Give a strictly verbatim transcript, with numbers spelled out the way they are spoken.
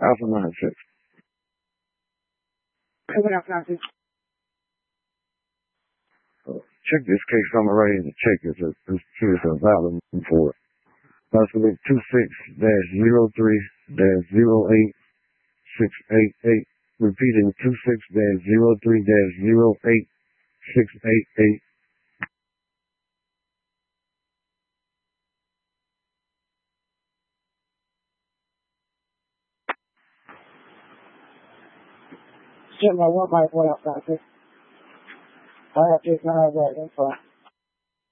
Alpha nine six. Seven Alpha nine six. Check this case I'm ready to check it. It's it's a valid for it. Possibly two six dash zero three dash zero eight six eight eight. Repeating two six dash zero three dash zero eight six eight eight. Check my one by one Alpha nine six. I have just not have that info.